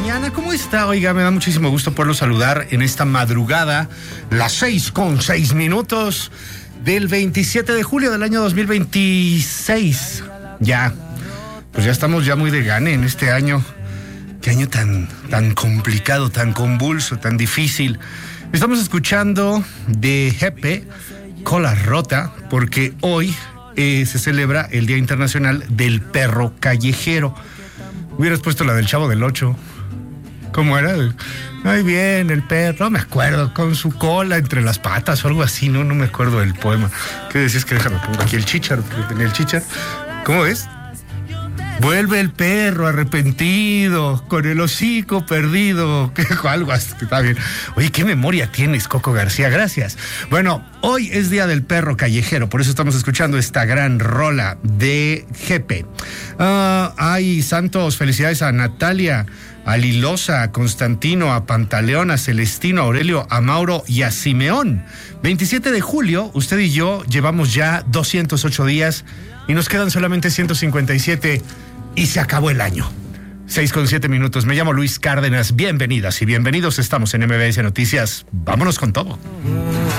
mañana. ¿Cómo está? Oiga, me da muchísimo gusto poderlo saludar en esta madrugada, las 6:06 del 27 de julio del año 2026. Ya, pues ya estamos ya muy de gane en este año. Qué año tan complicado, tan convulso, tan difícil. Estamos escuchando de Jepe, Cola Rota, porque hoy se celebra el Día Internacional del Perro Callejero. Hubieras puesto la del Chavo del Ocho. ¿Cómo era? Ay, bien, el perro, no me acuerdo, con su cola entre las patas o algo así, no me acuerdo del poema. ¿Qué decías? Que déjame pongo aquí el chícharo, porque tenía el chícharo. ¿Cómo es? Vuelve el perro arrepentido, con el hocico perdido. Algo así, está bien. Oye, qué memoria tienes, Coco García, gracias. Bueno, hoy es Día del Perro Callejero, por eso estamos escuchando esta gran rola de Jepe. Ay, santos, felicidades a Natalia, a Lilosa, a Constantino, a Pantaleón, a Celestino, a Aurelio, a Mauro y a Simeón. 27 de julio, usted y yo llevamos ya 208 días y nos quedan solamente 157 y se acabó el año. 6:07. Me llamo Luis Cárdenas. Bienvenidas y bienvenidos. Estamos en MBS Noticias. Vámonos con todo.